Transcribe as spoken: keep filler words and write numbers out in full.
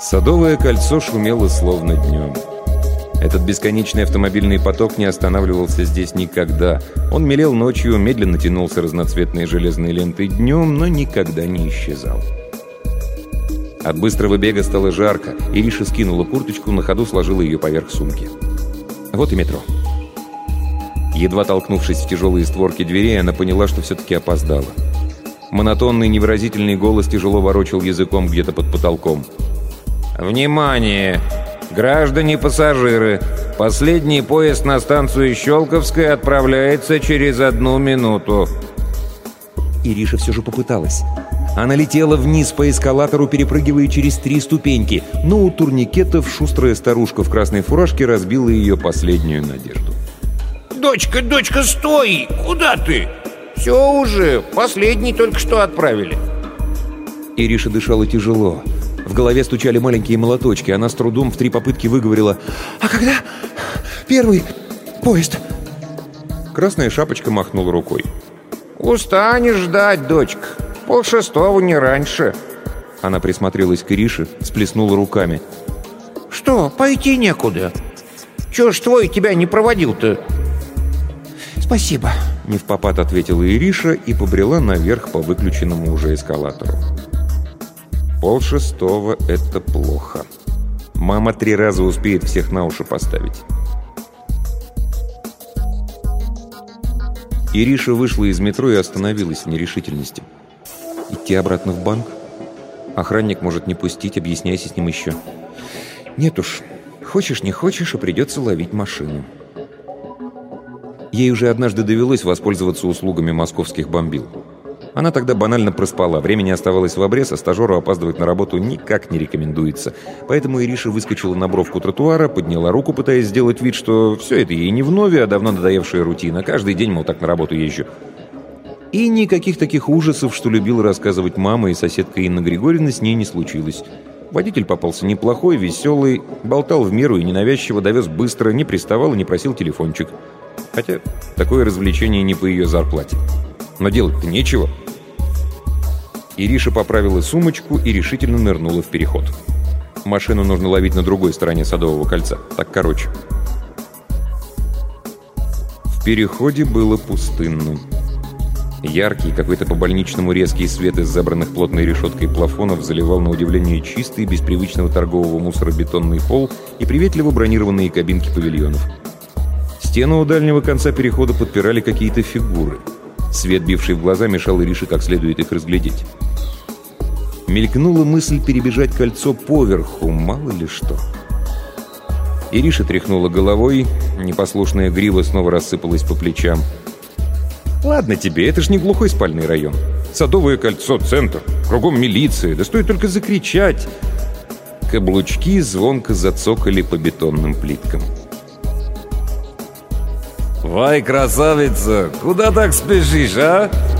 Садовое кольцо шумело словно днем. Этот бесконечный автомобильный поток не останавливался здесь никогда. Он мелел ночью, медленно тянулся разноцветной железной лентой днем, но никогда не исчезал. От быстрого бега стало жарко. Ириша скинула курточку, на ходу сложила ее поверх сумки. Вот и метро. Едва толкнувшись в тяжелые створки дверей, она поняла, что все-таки опоздала. Монотонный невыразительный голос тяжело ворочал языком где-то под потолком. «Внимание! Граждане пассажиры! Последний поезд на станцию Щелковская отправляется через одну минуту!» Ириша все же попыталась. Она летела вниз по эскалатору, перепрыгивая через три ступеньки, но у турникетов шустрая старушка в красной фуражке разбила ее последнюю надежду. «Дочка, дочка, стой! Куда ты? Все уже, последний только что отправили!» Ириша дышала тяжело. В голове стучали маленькие молоточки. Она с трудом в три попытки выговорила: «А когда первый поезд?» Красная шапочка махнула рукой. «Устанешь ждать, дочка. Полшестого, не раньше». Она присмотрелась к Ирише, всплеснула руками. «Что, пойти некуда? Чего ж твой тебя не проводил-то?» «Спасибо», — невпопад ответила Ириша и побрела наверх по выключенному уже эскалатору. Полшестого — это плохо. Мама три раза успеет всех на уши поставить. Ириша вышла из метро и остановилась в нерешительности. Идти обратно в банк? Охранник может не пустить, объясняйся с ним еще. Нет уж, хочешь не хочешь, а придется ловить машину. Ей уже однажды довелось воспользоваться услугами московских бомбил. Она тогда банально проспала, времени оставалось в обрез, а стажеру опаздывать на работу никак не рекомендуется. Поэтому Ириша выскочила на бровку тротуара, подняла руку, пытаясь сделать вид, что все это ей не вновь, а давно надоевшая рутина. Каждый день, мол, так на работу езжу. И никаких таких ужасов, что любила рассказывать мама и соседка Инна Григорьевна, с ней не случилось. Водитель попался неплохой, веселый, болтал в меру и ненавязчиво, довез быстро, не приставал и не просил телефончик. Хотя такое развлечение не по ее зарплате. Но делать-то нечего. Ириша поправила сумочку и решительно нырнула в переход. Машину нужно ловить на другой стороне Садового кольца. Так короче. В переходе было пустынно. Яркий, какой-то по-больничному резкий свет из забранных плотной решеткой плафонов заливал на удивление чистый, без привычного торгового мусора бетонный пол и приветливо бронированные кабинки павильонов. Стену у дальнего конца перехода подпирали какие-то фигуры. Свет, бивший в глаза, мешал Ирише как следует их разглядеть. Мелькнула мысль перебежать кольцо поверху, мало ли что. Ириша тряхнула головой, непослушная грива снова рассыпалась по плечам. «Ладно тебе, это ж не глухой спальный район. Садовое кольцо, центр, кругом милиция, да стоит только закричать». Каблучки звонко зацокали по бетонным плиткам. «Вай, красавица, куда так спешишь, а?»